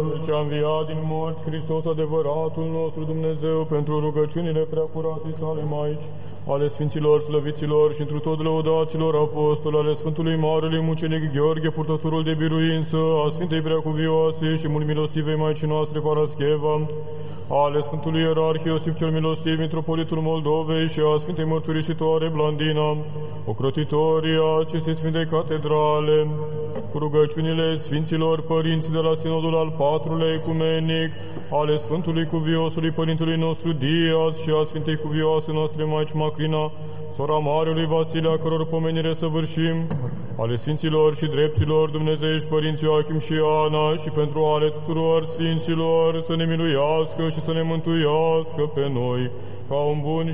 Ce a înviat din morți Hristos adevăratul nostru Dumnezeu, pentru rugăciunile preacuratei sale Maici, ale Sfinților Slăviților și întru tot lăudaților apostoli, ale Sfântului Marelui Mucenic Gheorghe, purtătorul de biruință, a Sfintei Preacuvioase și mult milostivei Maicii noastre Parascheva, ale Sfântului Ierarh Iosif cel Milostiv, Mitropolitul Moldovei și a Sfintei Mărturisitoare Blandina, ocrotitorii acestei Sfintei Catedrale, cu rugăciunile Sfinților Părinți de la Sinodul al IV-lea Ecumenic, ale Sfântului Cuviosului Părintelui nostru Diaz și a Sfintei Cuvioase noastre Maici Macrina, sora Marelui Vasile, a căror pomenire săvârșim, ale Sfinților și Dreptilor Dumnezeiești Părinți Ioachim și Ana, și pentru ale tuturor Sfinților să ne miluiască și să ne mântuiască pe noi, ca un bun